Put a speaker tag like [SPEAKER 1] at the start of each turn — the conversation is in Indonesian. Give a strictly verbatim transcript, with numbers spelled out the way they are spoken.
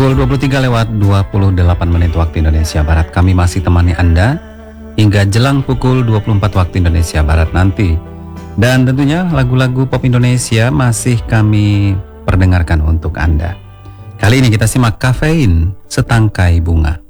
[SPEAKER 1] Pukul dua puluh tiga lewat dua puluh delapan menit waktu Indonesia Barat. Kami masih temani Anda hingga jelang pukul dua puluh empat waktu Indonesia Barat nanti. Dan tentunya lagu-lagu pop Indonesia masih kami perdengarkan untuk Anda. Kali ini kita simak Kafein, Setangkai Bunga.